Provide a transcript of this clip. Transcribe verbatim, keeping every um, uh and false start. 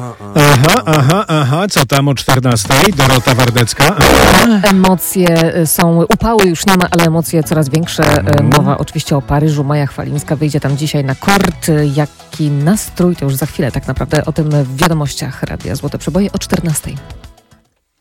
Aha, aha, aha, aha. Co tam o czternastej? Dorota Wardecka. Emocje są, upały już nie ma, ale emocje coraz większe. Mowa oczywiście o Paryżu. Maja Chwalińska wyjdzie tam dzisiaj na kort. Jaki nastrój, to już za chwilę tak naprawdę o tym w wiadomościach Radia Złote Przeboje o czternastej.